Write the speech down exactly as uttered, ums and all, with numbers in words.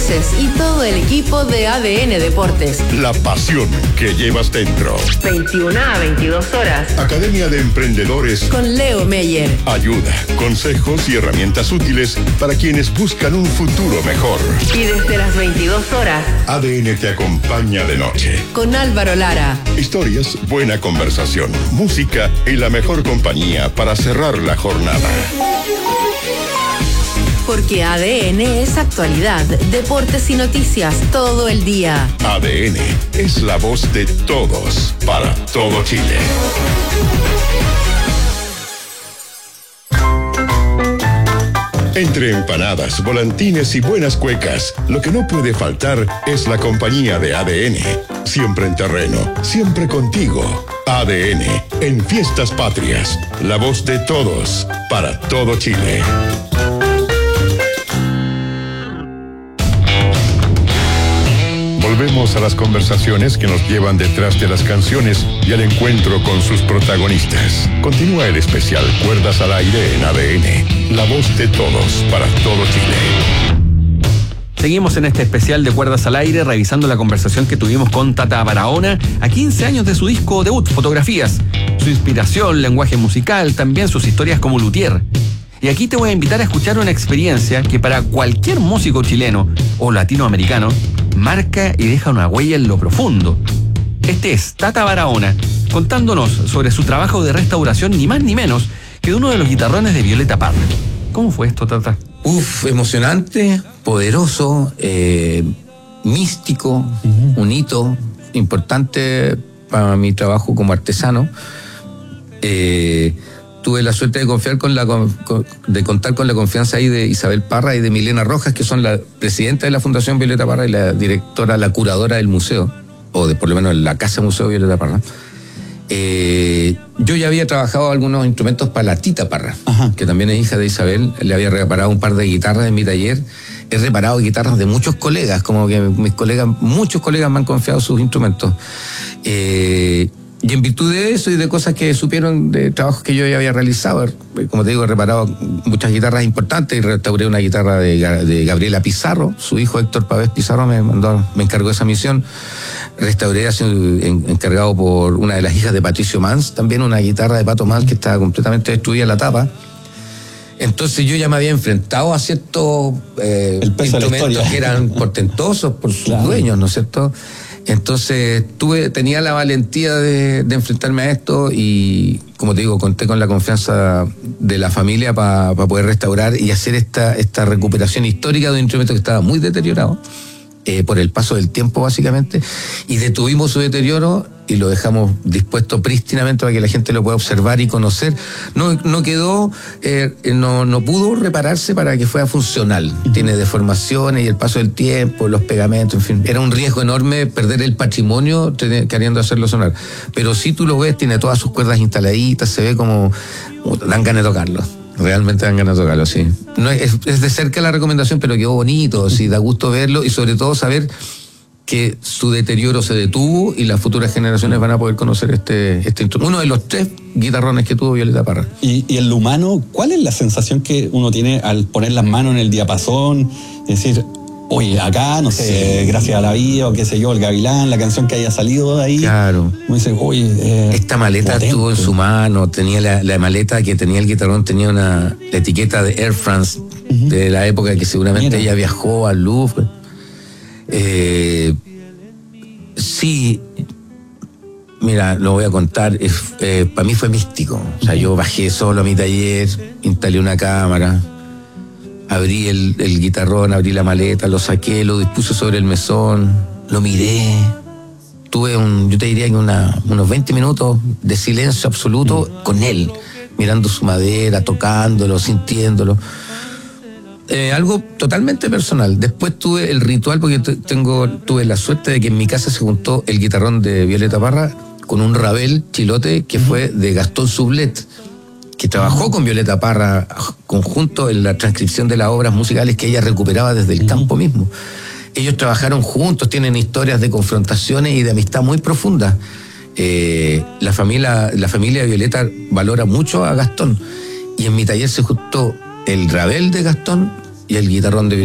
Meneses y todo el equipo de A D N Deportes. La pasión que llevas dentro. veintiuna a veintidós horas. Academia de Emprendedores con Leo Meyer. Ayuda, consejos y herramientas útiles para quienes buscan un futuro mejor. Y desde las veintidós horas, A D N te acompaña de noche. con Álvaro Lara. Historias, buena conversación, música y la mejor compañía para cerrar la jornada. Porque A D N es actualidad, deportes y noticias todo el día. A D N es la voz de todos para todo Chile. Entre empanadas, volantines y buenas cuecas, lo que no puede faltar es la compañía de A D N. Siempre en terreno, siempre contigo. A D N, en Fiestas Patrias, la voz de todos, para todo Chile. Volvemos a las conversaciones que nos llevan detrás de las canciones y al encuentro con sus protagonistas. Continúa el especial Cuerdas al Aire en A D N, la voz de todos para todo Chile. Seguimos en este especial de Cuerdas al Aire, revisando la conversación que tuvimos con Tata Barahona a quince años de su disco debut, Fotografías. Su inspiración, lenguaje musical, también sus historias como luthier. Y aquí te voy a invitar a escuchar una experiencia que para cualquier músico chileno o latinoamericano marca y deja una huella en lo profundo. Este es Tata Barahona, contándonos sobre su trabajo de restauración, ni más ni menos que de uno de los guitarrones de Violeta Parra. ¿Cómo fue esto, Tata? Uf, emocionante, poderoso, eh, místico, uh-huh. Un hito importante para mi trabajo como artesano. Eh, tuve la suerte de confiar con la con, de contar con la confianza ahí de Isabel Parra y de Milena Rojas, que son la presidenta de la Fundación Violeta Parra y la directora, la curadora del museo, o de por lo menos la Casa Museo Violeta Parra. Eh, yo ya había trabajado algunos instrumentos para la Tita Parra, Ajá. que también es hija de Isabel. Le había reparado un par de guitarras en mi taller. He reparado guitarras de muchos colegas, como que mis colegas, muchos colegas me han confiado sus instrumentos. Eh, Y en virtud de eso y de cosas que supieron de trabajos que yo ya había realizado, como te digo, he reparado muchas guitarras importantes y restauré una guitarra de, de Gabriela Pizarro. Su hijo Héctor Pavés Pizarro me mandó, me encargó esa misión. Restauré así, en, encargado por una de las hijas de Patricio Mans, también una guitarra de Pato Mans que estaba completamente destruida en la tapa. Entonces yo ya me había enfrentado a ciertos eh, instrumentos que eran portentosos por sus claro. dueños, ¿no es cierto? Entonces tuve, tenía la valentía de, de enfrentarme a esto y, como te digo, conté con la confianza de la familia para pa poder restaurar y hacer esta, esta recuperación histórica de un instrumento que estaba muy deteriorado eh, por el paso del tiempo, básicamente, y detuvimos su deterioro y lo dejamos dispuesto prístinamente para que la gente lo pueda observar y conocer. No, no quedó, eh, no, no pudo repararse para que fuera funcional. Uh-huh. Tiene deformaciones y el paso del tiempo, los pegamentos, en fin. Era un riesgo enorme perder el patrimonio queriendo hacerlo sonar. Pero si tú lo ves, tiene todas sus cuerdas instaladitas, se ve como, como dan ganas de tocarlo. Realmente dan ganas de tocarlo, sí. No es, es de cerca la recomendación, pero quedó bonito, sí, da gusto verlo y sobre todo saber que su deterioro se detuvo y las futuras generaciones van a poder conocer este, este instrumento. Uno de los tres guitarrones que tuvo Violeta Parra. Y, y en lo humano, ¿cuál es la sensación que uno tiene al poner las manos en el diapasón? Es decir, oye, acá, no sé, sí. gracias a la vida, o qué sé yo, el Gavilán, la canción que haya salido de ahí. Claro. Uno dice, oye, eh, esta maleta potente. Estuvo en su mano, tenía la, la maleta que tenía el guitarrón, tenía una la etiqueta de Air France, uh-huh. de la época que seguramente Mira. ella viajó al Louvre. Eh, sí, mira, lo voy a contar, eh, para mí fue místico. O sea, yo bajé solo a mi taller, instalé una cámara, abrí el, el guitarrón, abrí la maleta, lo saqué, lo dispuse sobre el mesón, lo miré. Tuve un, yo te diría que una, unos veinte minutos de silencio absoluto mm. con él, mirando su madera, tocándolo, sintiéndolo. Eh, algo totalmente personal. Después tuve el ritual, porque tengo, tuve la suerte de que en mi casa se juntó el guitarrón de Violeta Parra con un Ravel chilote que fue de Gastón Sublet, que trabajó con Violeta Parra conjunto en la transcripción de las obras musicales que ella recuperaba desde el campo mismo. Ellos trabajaron juntos, tienen historias de confrontaciones y de amistad muy profundas. Eh, la familia, la familia de Violeta valora mucho a Gastón, y en mi taller se juntó el Ravel de Gastón y el guitarrón de